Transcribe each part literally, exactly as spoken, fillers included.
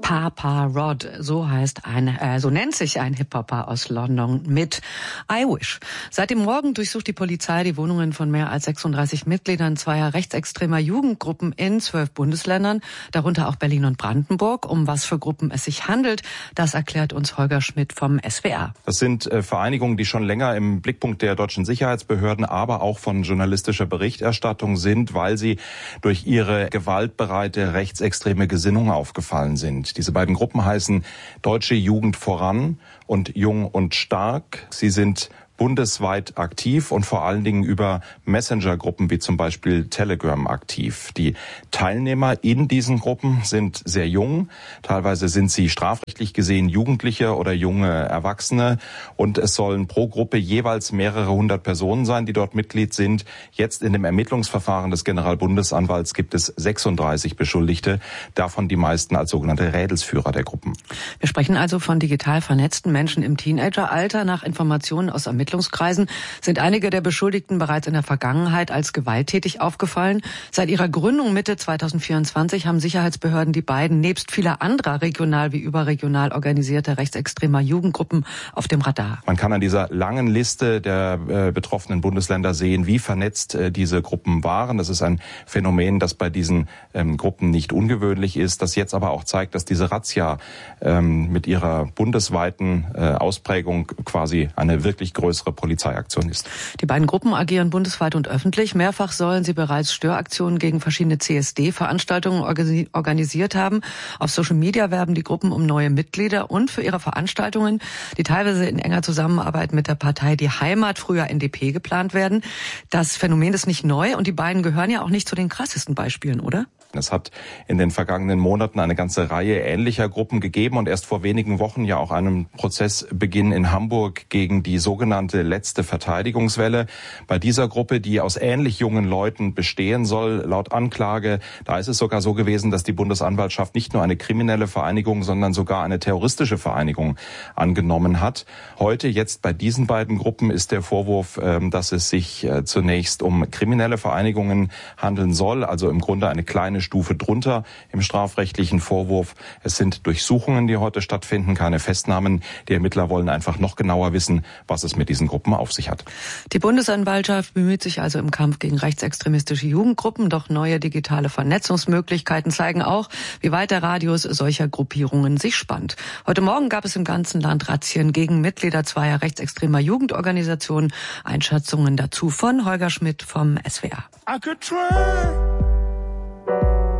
Papa Rod, so heißt ein, äh, so nennt sich ein Hip-Hopper aus London mit I Wish. Seit dem Morgen durchsucht die Polizei die Wohnungen von mehr als sechsunddreißig Mitgliedern zweier rechtsextremer Jugendgruppen in zwölf Bundesländern, darunter auch Berlin und Brandenburg. Um was für Gruppen es sich handelt, das erklärt uns Holger Schmidt vom S W R. Das sind äh, Vereinigungen, die schon länger im Blickpunkt der deutschen Sicherheitsbehörden, aber auch von journalistischer Berichterstattung sind, weil sie durch ihre gewaltbereite rechtsextreme Gesinnung aufgefallen sind. Diese beiden Gruppen heißen Deutsche Jugend voran und Jung und Stark. Sie sind bundesweit aktiv und vor allen Dingen über Messenger-Gruppen wie zum Beispiel Telegram aktiv. Die Teilnehmer in diesen Gruppen sind sehr jung. Teilweise sind sie strafrechtlich gesehen Jugendliche oder junge Erwachsene. Und es sollen pro Gruppe jeweils mehrere hundert Personen sein, die dort Mitglied sind. Jetzt in dem Ermittlungsverfahren des Generalbundesanwalts gibt es sechsunddreißig Beschuldigte, davon die meisten als sogenannte Rädelsführer der Gruppen. Wir sprechen also von digital vernetzten Menschen im Teenageralter. Nach Informationen aus Ermittlungskreisen sind einige der Beschuldigten bereits in der Vergangenheit als gewalttätig aufgefallen. Seit ihrer Gründung Mitte zweitausendvierundzwanzig haben Sicherheitsbehörden die beiden nebst vieler anderer regional wie überregional organisierter rechtsextremer Jugendgruppen auf dem Radar. Man kann an dieser langen Liste der äh, betroffenen Bundesländer sehen, wie vernetzt äh, diese Gruppen waren. Das ist ein Phänomen, das bei diesen ähm, Gruppen nicht ungewöhnlich ist, das jetzt aber auch zeigt, dass diese Razzia ähm, mit ihrer bundesweiten äh, Ausprägung quasi eine wirklich größere Polizeiaktion ist. Die beiden Gruppen agieren bundesweit und öffentlich. Mehrfach sollen sie bereits Störaktionen gegen verschiedene C S D-Veranstaltungen organisiert haben. Auf Social Media werben die Gruppen um neue Mitglieder und für ihre Veranstaltungen, die teilweise in enger Zusammenarbeit mit der Partei Die Heimat, früher N D P, geplant werden. Das Phänomen ist nicht neu und die beiden gehören ja auch nicht zu den krassesten Beispielen, oder? Es hat in den vergangenen Monaten eine ganze Reihe ähnlicher Gruppen gegeben und erst vor wenigen Wochen ja auch einen Prozessbeginn in Hamburg gegen die sogenannte letzte Verteidigungswelle. Bei dieser Gruppe, die aus ähnlich jungen Leuten bestehen soll, laut Anklage, da ist es sogar so gewesen, dass die Bundesanwaltschaft nicht nur eine kriminelle Vereinigung, sondern sogar eine terroristische Vereinigung angenommen hat. Heute, jetzt bei diesen beiden Gruppen, ist der Vorwurf, dass es sich zunächst um kriminelle Vereinigungen handeln soll, also im Grunde eine kleine Stufe drunter im strafrechtlichen Vorwurf. Es sind Durchsuchungen, die heute stattfinden, keine Festnahmen. Die Ermittler wollen einfach noch genauer wissen, was es mit diesen Gruppen auf sich hat. Die Bundesanwaltschaft bemüht sich also im Kampf gegen rechtsextremistische Jugendgruppen, doch neue digitale Vernetzungsmöglichkeiten zeigen auch, wie weit der Radius solcher Gruppierungen sich spannt. Heute Morgen gab es im ganzen Land Razzien gegen Mitglieder zweier rechtsextremer Jugendorganisationen. Einschätzungen dazu von Holger Schmidt vom S W R. I could try.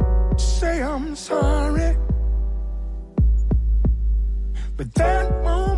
Say I'm sorry, but that won't